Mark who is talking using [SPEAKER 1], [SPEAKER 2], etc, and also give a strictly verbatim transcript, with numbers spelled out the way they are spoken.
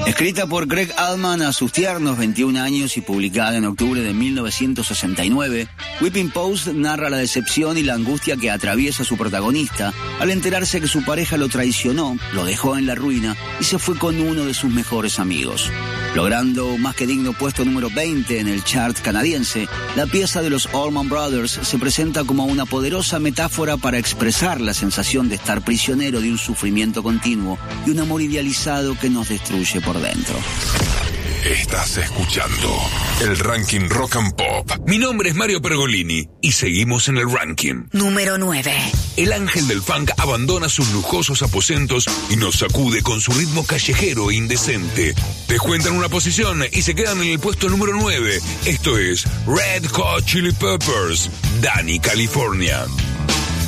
[SPEAKER 1] Escrita por Greg Allman a sus tiernos veintiún años y publicada en octubre de mil novecientos sesenta y nueve, Whipping Post narra la decepción y la angustia que atraviesa su protagonista al enterarse que su pareja lo traicionó, lo dejó en la ruina y se fue con uno de sus mejores amigos. Logrando más que digno puesto número veinte en el chart canadiense, la pieza de los Allman Brothers se presenta como una poderosa metáfora para expresar la sensación de estar prisionero de un sufrimiento continuo y un amor idealizado que nos destruye por dentro.
[SPEAKER 2] Estás escuchando el Ranking Rock and Pop. Mi nombre es Mario Pergolini y seguimos en el ranking.
[SPEAKER 3] Número nueve.
[SPEAKER 2] El ángel del funk abandona sus lujosos aposentos y nos sacude con su ritmo callejero e indecente. Descuentan una posición y se quedan en el puesto número nueve. Esto es Red Hot Chili Peppers, Danny California.